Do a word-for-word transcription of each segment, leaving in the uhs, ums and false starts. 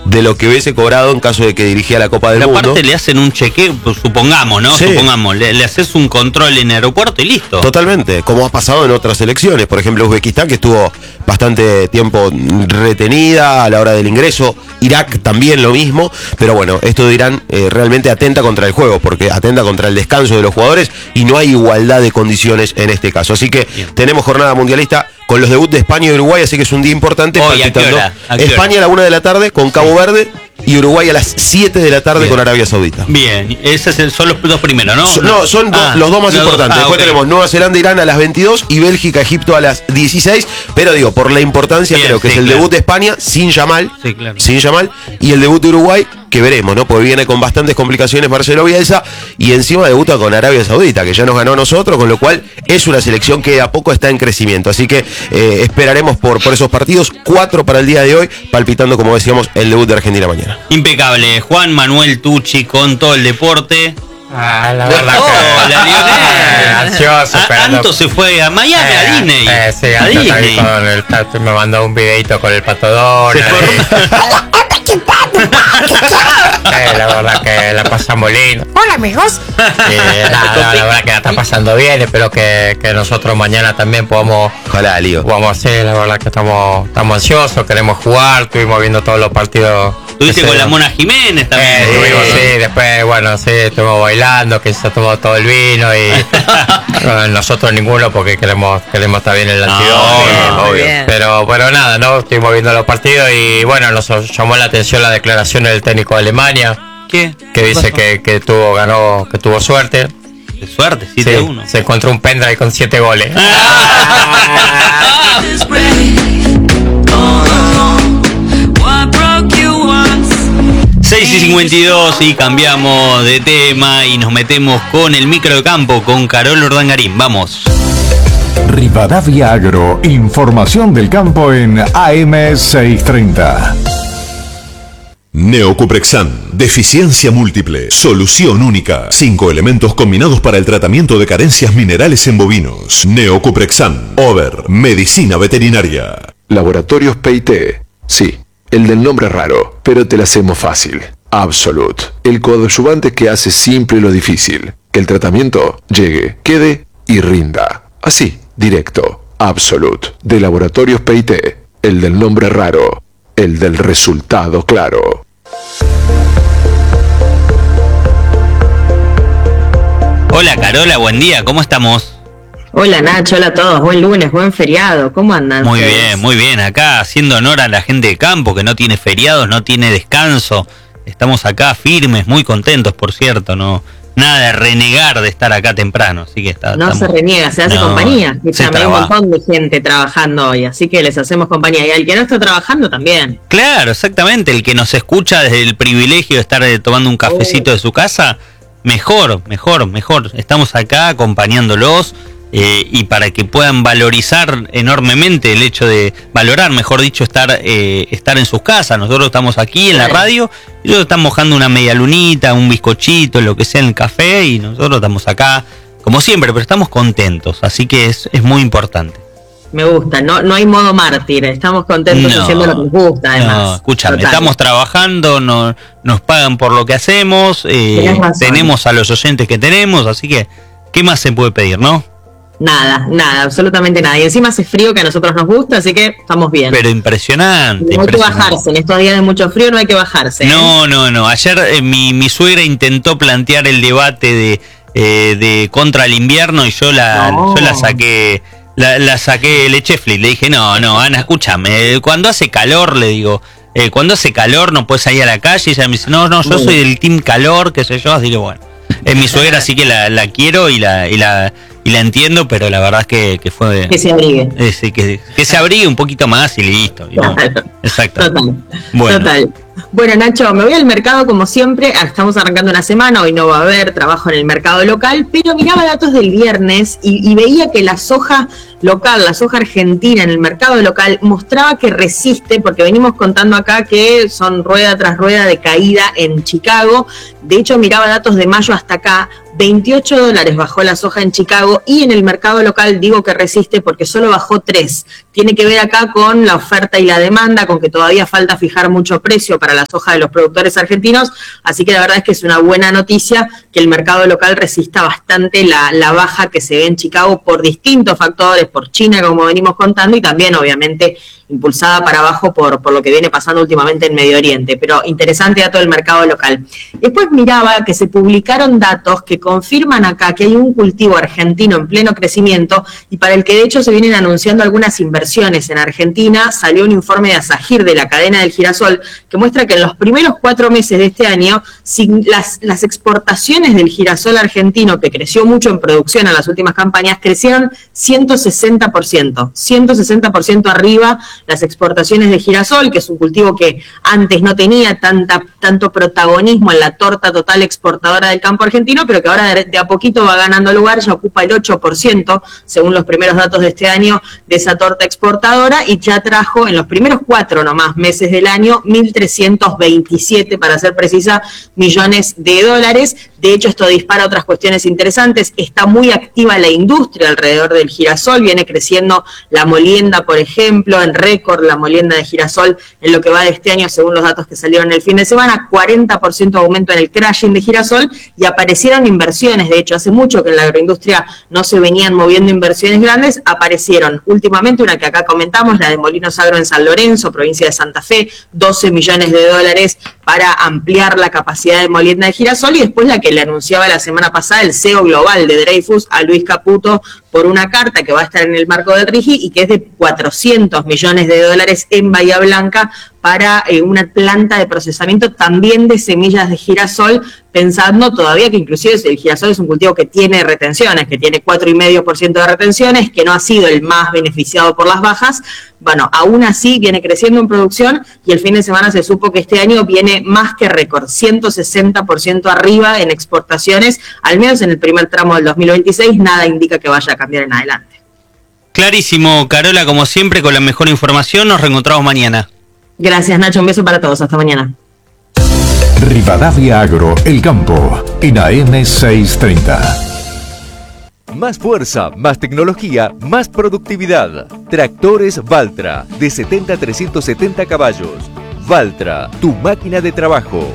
de lo que hubiese cobrado en caso de que dirigía la Copa del Pero Mundo. aparte le hacen un chequeo, pues, supongamos, ¿no? Sí. Supongamos, le, le haces un control en el aeropuerto y listo. Totalmente, como ha pasado en otras elecciones. Por ejemplo, Uzbekistán, que estuvo bastante tiempo retenida a la hora del ingreso. Irak también lo mismo. Pero bueno, esto de Irán eh, realmente atenta contra el juego, porque atenta contra el descanso de los jugadores y no hay igualdad de condiciones en este caso. Así que Bien. tenemos jornada mundialista con los debuts de España y Uruguay, así que es un día importante. Hoy, ¿a qué hora? ¿A qué hora? España a la una de la tarde con Cabo Verde y Uruguay a las siete de la tarde Bien. con Arabia Saudita. Bien, esos son los dos primeros, ¿no? So- No, son do- Ah, los dos más los importantes. ah, Después ok. tenemos Nueva Zelanda, Irán a las veintidós y Bélgica, Egipto a las dieciséis. Pero digo, por la importancia, Bien, creo que sí, es el claro. debut de España sin Yamal. Sí, claro. Sin Yamal. Y el debut de Uruguay, que veremos, ¿no? Porque viene con bastantes complicaciones Marcelo Bielsa. Y encima debuta con Arabia Saudita, que ya nos ganó a nosotros, con lo cual es una selección que a poco está en crecimiento. Así que eh, esperaremos por, por esos partidos. Cuatro para el día de hoy, palpitando, como decíamos, el debut de Argentina mañana. Impecable. Juan Manuel Tucci con todo el deporte. Ah, la Oh, verdad que la Lionel. ansioso, A- esperando. Anto se fue a Miami, a Eh, Disney. eh, sí, a Anto está ahí Disney. con el tatu, me mandó un videito con el Pato Donald. Se fue- Eh, la verdad que la pasamos lindo. Hola amigos. Eh, nada, nada, la verdad que la está pasando bien. Espero que, que nosotros mañana también podamos, Ojalá, Lío. podamos hacer. La verdad que estamos, estamos ansiosos, queremos jugar. Estuvimos viendo todos los partidos. Estuviste que con se- la Mona Jiménez también. Eh, estuvimos, sí, después, bueno, sí, estuvimos bailando, que se tomó todo el vino y bueno, nosotros ninguno porque queremos, queremos estar bien en el Ah, antidoto. obvio, obvio. Bien. Pero bueno, nada, ¿no? Estuvimos viendo los partidos y bueno, nos llamó la atención la declaración del técnico de Alemania, ¿Qué? que dice que, que tuvo, ganó, que tuvo suerte. Qué suerte, Sí, siete a uno. se encontró un pendrive con siete goles. seis y cincuenta y dos y cambiamos de tema y nos metemos con el micro de campo con Carol Urdangarín. Vamos. Rivadavia Agro, información del campo en A M seiscientos treinta. Neocuprexan, deficiencia múltiple, solución única. Cinco elementos combinados para el tratamiento de carencias minerales en bovinos. Neocuprexan, Over, medicina veterinaria. Laboratorios P I T. Sí, el del nombre raro, pero te la hacemos fácil. Absolute, el coadyuvante que hace simple lo difícil. Que el tratamiento llegue, quede y rinda. Así, directo. Absolute, de Laboratorios P I T. El del nombre raro, el del resultado claro. Hola Carola, buen día, ¿cómo estamos? Hola Nacho, hola a todos, buen lunes, buen feriado, ¿cómo andan? Muy ustedes? bien, muy bien, acá haciendo honor a la gente de campo que no tiene feriados, no tiene descanso. Estamos acá firmes, muy contentos, por cierto, no nada de renegar de estar acá temprano, así que está, No estamos- se reniega, se hace No, compañía. se Escuchame, hay un trabaja. montón de gente trabajando hoy, así que les hacemos compañía. Y al que no está trabajando también. Claro, exactamente, el que nos escucha desde el privilegio de estar eh, tomando un cafecito de su casa, mejor, mejor, mejor. Estamos acá acompañándolos eh, y para que puedan valorizar enormemente el hecho de, valorar, mejor dicho, estar eh, estar en sus casas. Nosotros estamos aquí en la Claro. radio, ellos están mojando una media lunita, un bizcochito, lo que sea en el café y nosotros estamos acá, como siempre, pero estamos contentos, así que es, es muy importante. Me gusta, no, no hay modo mártir, estamos contentos No, haciendo lo que nos gusta, además. No, escúchame, Total. estamos trabajando, no, nos pagan por lo que hacemos, eh, Tenés razón. tenemos a los oyentes que tenemos, así que, ¿qué más se puede pedir, no? Nada, nada, absolutamente nada. Y encima hace frío que a nosotros nos gusta, así que estamos bien. Pero impresionante. no hay que impresionante. bajarse, en estos días de mucho frío no hay que bajarse. ¿eh? No, no, no. Ayer eh, mi, mi suegra intentó plantear el debate de, eh, de contra el invierno y yo la, No. yo la saqué, la, la saqué, le eché flip. Le dije, no, no, Ana, escúchame, eh, cuando hace calor, le digo, eh, cuando hace calor no puedes salir a la calle. Y ella me dice, no, no, yo Sí. soy del team calor, qué sé yo, así que bueno. Es mi suegra, así que la, la quiero y la, y la y la entiendo, pero la verdad es que, que fue... Que se abrigue. eh, sí, que, que se abrigue un poquito más y listo. y no, Claro. exacto. Total. Bueno. Total. Bueno, Nacho, me voy al mercado como siempre. Ah, Estamos arrancando una semana, hoy no va a haber trabajo en el mercado local, pero miraba datos del viernes y, y veía que la soja local, la soja argentina en el mercado local mostraba que resiste, porque venimos contando acá que son rueda tras rueda de caída en Chicago. De hecho, miraba datos de mayo hasta acá, veintiocho dólares bajó la soja en Chicago, y en el mercado local digo que resiste porque solo bajó tres. Tiene que ver acá con la oferta y la demanda, con que todavía falta fijar mucho precio para la soja de los productores argentinos, así que la verdad es que es una buena noticia que el mercado local resista bastante la, la baja que se ve en Chicago por distintos factores, por China, como venimos contando, y también obviamente impulsada para abajo por, por lo que viene pasando últimamente en Medio Oriente, pero interesante dato del mercado local. Después miraba que se publicaron datos que confirman acá que hay un cultivo argentino en pleno crecimiento y para el que de hecho se vienen anunciando algunas inversiones en Argentina. Salió un informe de Asagir de la cadena del girasol que muestra que en los primeros cuatro meses de este año sin las, las exportaciones del girasol argentino, que creció mucho en producción en las últimas campañas, crecieron ciento sesenta por ciento, ciento sesenta por ciento arriba las exportaciones de girasol, que es un cultivo que antes no tenía tanta, tanto protagonismo en la torta total exportadora del campo argentino, pero que ahora de, de a poquito va ganando lugar, ya ocupa el ocho por ciento, según los primeros datos de este año, de esa torta exportadora, y ya trajo en los primeros cuatro nomás meses del año mil trescientos veintisiete, para ser precisa, millones de dólares. De hecho, esto dispara otras cuestiones interesantes. Está muy activa la industria alrededor del girasol, viene creciendo la molienda, por ejemplo, en récord la molienda de girasol en lo que va de este año, según los datos que salieron el fin de semana, cuarenta por ciento aumento en el crushing de girasol, y aparecieron inversiones. De hecho, hace mucho que en la agroindustria no se venían moviendo inversiones grandes, aparecieron últimamente una que acá comentamos, la de Molinos Agro en San Lorenzo, provincia de Santa Fe, doce millones de dólares para ampliar la capacidad de molienda de girasol, y después la que le anunciaba la semana pasada el C E O global de Dreyfus a Luis Caputo por una carta que va a estar en el marco del RIGI y que es de cuatrocientos millones de dólares en Bahía Blanca para eh, una planta de procesamiento también de semillas de girasol, pensando todavía que inclusive el girasol es un cultivo que tiene retenciones, que tiene cuatro coma cinco por ciento de retenciones, que no ha sido el más beneficiado por las bajas. Bueno, aún así viene creciendo en producción, y el fin de semana se supo que este año viene más que récord, ciento sesenta por ciento arriba en exportaciones, al menos en el primer tramo del dos mil veintiséis, nada indica que vaya a cambiar en adelante. Clarísimo, Carola, como siempre, con la mejor información. Nos reencontramos mañana. Gracias, Nacho, un beso para todos, hasta mañana. Rivadavia Agro, el campo, en A M seiscientos treinta. Más fuerza, más tecnología, más productividad. Tractores Valtra, de setenta a trescientos setenta caballos. Valtra, tu máquina de trabajo.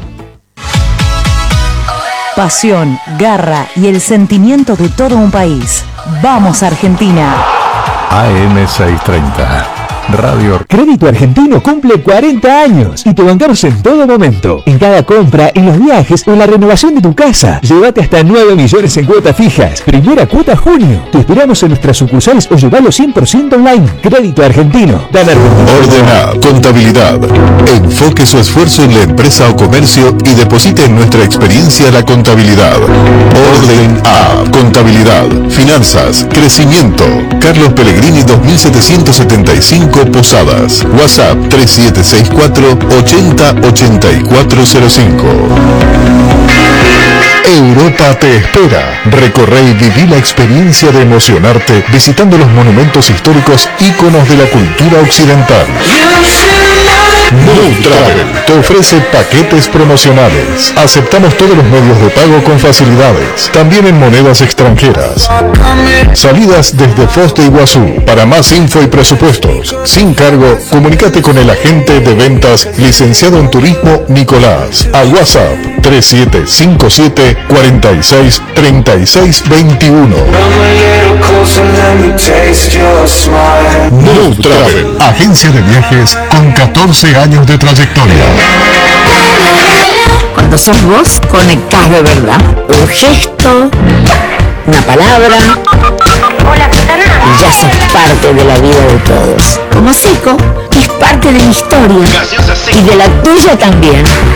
Pasión, garra y el sentimiento de todo un país. ¡Vamos, Argentina! A M seiscientos treinta. Radio. Crédito Argentino cumple cuarenta años y te bancamos en todo momento. En cada compra, en los viajes o en la renovación de tu casa. Llévate hasta nueve millones en cuotas fijas. Primera cuota junio. Te esperamos en nuestras sucursales o llevalo cien por ciento online. Crédito Argentino. Dan Argentino. Ordena Contabilidad. Enfoque su esfuerzo en la empresa o comercio y deposite en nuestra experiencia la contabilidad. Orden A. Contabilidad. Finanzas. Crecimiento. Carlos Pellegrini dos mil setecientos setenta y cinco Posadas. WhatsApp tres siete seis cuatro ochenta ochenta y cuatro cero cinco. Europa te espera. Recorre y viví la experiencia de emocionarte visitando los monumentos históricos íconos de la cultura occidental. New Travel te ofrece paquetes promocionales. Aceptamos todos los medios de pago con facilidades, también en monedas extranjeras. Salidas desde Foz de Iguazú. Para más info y presupuestos, sin cargo, comunícate con el agente de ventas licenciado en turismo Nicolás al WhatsApp tres siete cinco siete cuatro seis tres seis dos uno. New Travel, agencia de viajes con catorce años de trayectoria. Cuando sos vos, conectás de verdad. Un gesto, una palabra, y ya sos parte de la vida de todos. Como Seco, es parte de mi historia y de la tuya también.